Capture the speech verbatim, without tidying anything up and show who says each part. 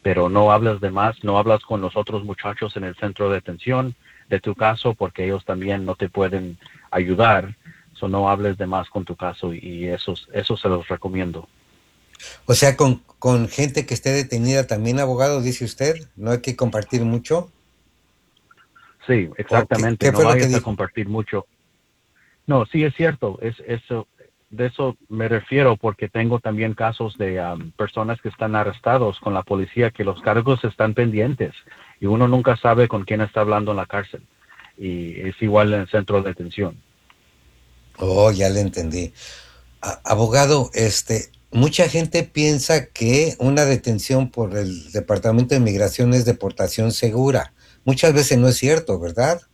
Speaker 1: pero no hablas de más, no hablas con los otros muchachos en el centro de detención de tu caso porque ellos también no te pueden ayudar. So no hables de más con tu caso y eso, eso se los recomiendo.
Speaker 2: O sea, con, con gente que esté detenida también, abogado, dice usted, no hay que compartir mucho.
Speaker 1: Sí,
Speaker 2: ¿O qué,
Speaker 1: exactamente,
Speaker 2: qué
Speaker 1: no
Speaker 2: fue lo que
Speaker 1: vayas a
Speaker 2: dijo?
Speaker 1: compartir mucho. No, sí es cierto, es eso, de eso me refiero porque tengo también casos de um, personas que están arrestados con la policía que los cargos están pendientes y uno nunca sabe con quién está hablando en la cárcel y es igual en el centro de detención.
Speaker 2: Oh, ya le entendí. A- abogado, este, mucha gente piensa que una detención por el Departamento de Migración es deportación segura. Muchas veces no es cierto, ¿verdad?